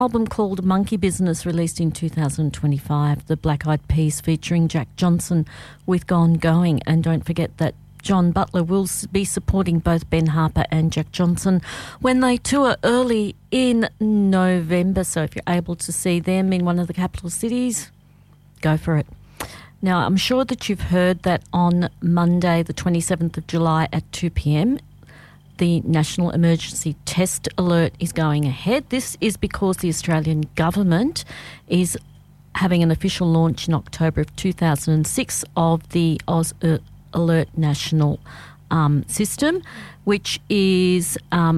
album called Monkey Business, released in 2025. The Black Eyed Peas featuring Jack Johnson with Gone Going. And don't forget that John Butler will be supporting both Ben Harper and Jack Johnson when they tour early in November. So if you're able to see them in one of the capital cities, go for it. Now, I'm sure that you've heard that on Monday, the 27th of July at 2 p.m, the National Emergency Test Alert is going ahead. This is because the Australian government is having an official launch in October of 2006 of the Oz Alert National system, which is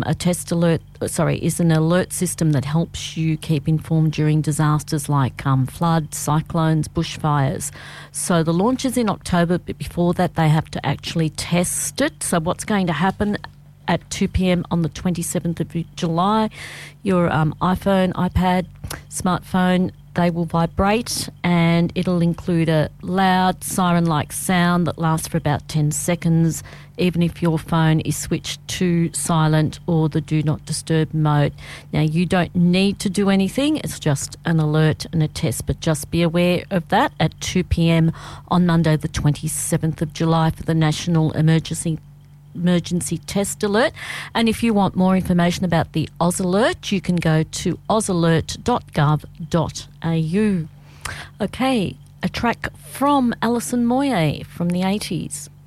is an alert system that helps you keep informed during disasters like floods, cyclones, bushfires. So the launch is in October, but before that they have to actually test it. So what's going to happen at 2 p.m. on the 27th of July, your iPhone, iPad, smartphone, they will vibrate, and it'll include a loud siren-like sound that lasts for about 10 seconds, even if your phone is switched to silent or the Do Not Disturb mode. Now, you don't need to do anything. It's just an alert and a test, but just be aware of that at 2 p.m. on Monday, the 27th of July for the National Emergency Test Alert. And if you want more information about the Oz Alert, you can go to ozalert.gov.au. Okay, a track from Alison Moyet from the 80s.